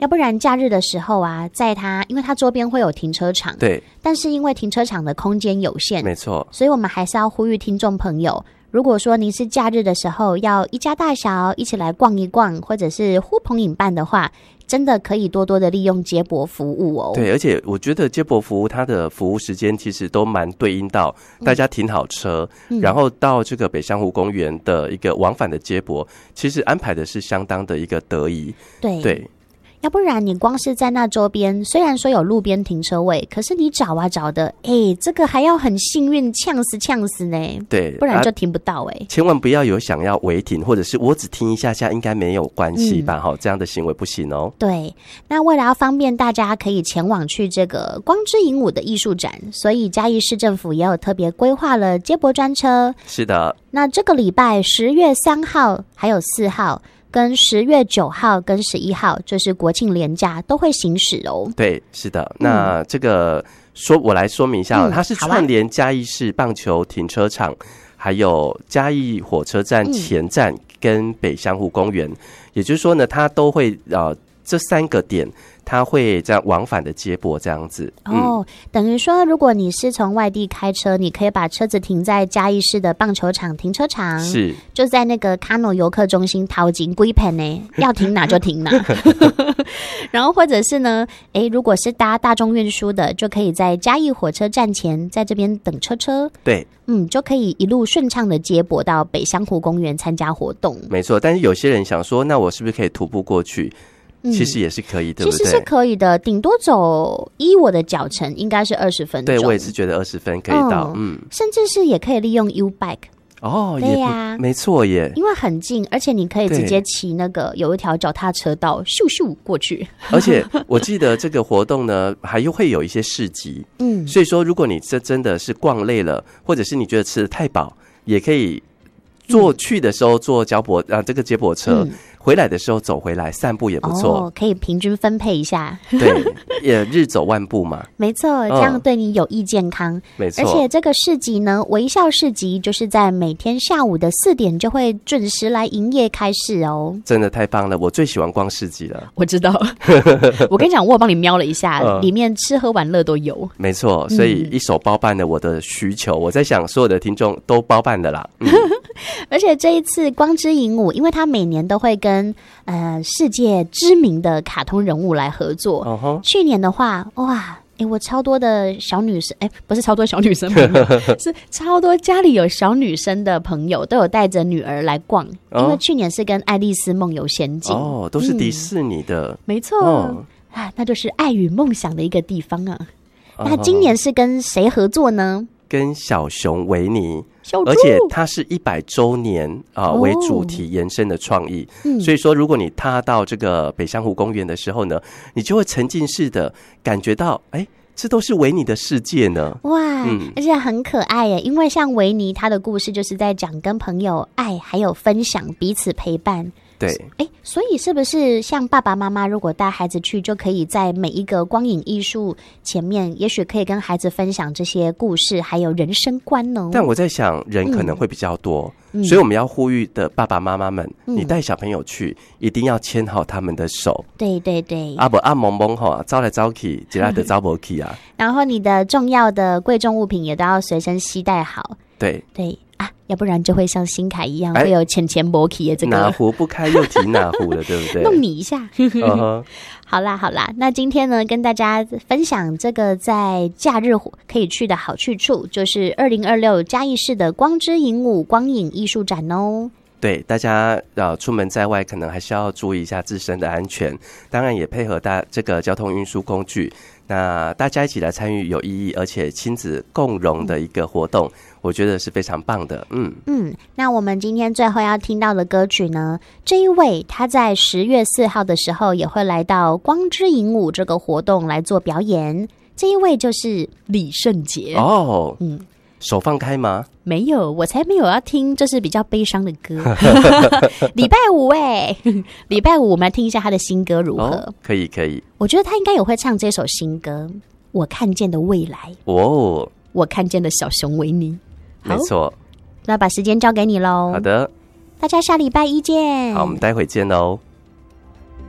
要不然假日的时候啊，因为它周边会有停车场， 对， 但是因为停车场的空间有限， 没错， 所以我们还是要呼吁听众朋友，如果说您是假日的时候要一家大小一起来逛一逛，或者是呼朋引伴的话，真的可以多多的利用接驳服务哦。 对，而且我觉得接驳服务它的服务时间其实都蛮对应到大家停好车，然后到这个北香湖公园的一个往返的接驳，其实安排的是相当的一个得宜。对。 要不然你光是在那周边，虽然说有路边停车位，可是你找啊找的，这个还要很幸运呛死呢。对，不然就停不到千万不要有想要违停，或者是我只停一下下应该没有关系吧，这样的行为不行哦。 对，那为了要方便大家可以前往去这个光之影舞的艺术展，所以嘉义市政府也有特别规划了接驳专车。 是的， 那这个礼拜10月3号还有4号跟10月9号跟11号，就是国庆连假都会行驶哦。 对，是的。那这个我来说明一下，它是串联嘉义市棒球停车场，还有嘉义火车站前站跟北香湖公园，也就是说呢，它都会这3个点。它会这样往返的接驳这样子等于说如果你是从外地开车，你可以把车子停在嘉义市的棒球场停车场， 是就在那个卡诺游客中心掏金龟盆呢，要停哪就停哪然后或者是呢如果是搭大众运输的，就可以在嘉义火车站前在这边等车， 对， 就可以一路顺畅的接驳到北香湖公园参加活动。 没错，但是有些人想说，那我是不是可以徒步过去？其实也是可以，对不对？ 其实是可以的，顶多走依我的脚程应该是20分钟。 对，我也是觉得20分可以到， 甚至是也可以利用 U-Bike。对呀， 没错耶， 因为很近，而且你可以直接骑那个有一条脚踏车道咻咻过去。 而且我记得这个活动呢，还会有一些市集，所以说如果你真的是逛累了，或者是你觉得吃得太饱，也可以去的时候坐这个接驳车。回来的时候走回来散步也不错， 可以平均分配一下。 对，也日走万步嘛。 没错，这样对你有益健康。 没错， 而且这个市集呢，微笑市集就是在每天下午的4点就会准时来营业开市哦。 真的太棒了，我最喜欢逛市集了。 我知道，我跟你讲，我帮你瞄了一下，里面吃喝玩乐都有。 没错，所以一手包办了我的需求。我在想，所有的听众都包办了啦。 而且这一次光之影舞，因为他每年都会跟世界知名的卡通人物来合作。去年的话，哇，我超多的小女生，不是超多小女生朋友，是超多家里有小女生的朋友都有带着女儿来逛，因为去年是跟爱丽丝梦游仙境都是迪士尼的， 没错那就是爱与梦想的一个地方啊。那今年是跟谁合作呢？ 跟小熊维尼，而且它是100周年为主题延伸的创意，所以说如果你踏到这个北香湖公园的时候呢，你就会沉浸式的感觉到，这都是维尼的世界呢。 哇，而且很可爱耶，因为像维尼他的故事就是在讲跟朋友爱还有分享，彼此陪伴。 对， 所以是不是像爸爸妈妈如果带孩子去，就可以在每一个光影艺术前面，也许可以跟孩子分享这些故事还有人生观呢？但我在想人可能会比较多，所以我们要呼吁的爸爸妈妈们，你带小朋友去一定要牵好他们的手。对对对，不蒙蒙招来招去一下就招不去啊。然后你的重要的贵重物品也都要随身携带好。对对要不然就会像新凯一样会有钱没去的这个哪壶不开又提哪壶了，对不对？弄你一下好啦好啦，那今天呢跟大家分享这个在假日可以去的好去处，就是2026嘉义市的光之影舞光影艺术展哦。对，大家出门在外可能还是要注意一下自身的安全，当然也配合这个交通运输工具，那大家一起来参与有意义而且亲子共融的一个活动，我觉得是非常棒的。那我们今天最后要听到的歌曲呢，这一位他在10月4号的时候也会来到光之影舞这个活动来做表演，这一位就是李圣杰哦。手放开吗？没有，我才没有要听，这是比较悲伤的歌。礼拜五礼拜五我们来听一下他的新歌如何？可以可以，我觉得他应该也会唱这首新歌《我看见的未来》哦，我看见的小熊维尼。没错，那把时间交给你咯。好的，大家下礼拜一见。好，我们待会见咯。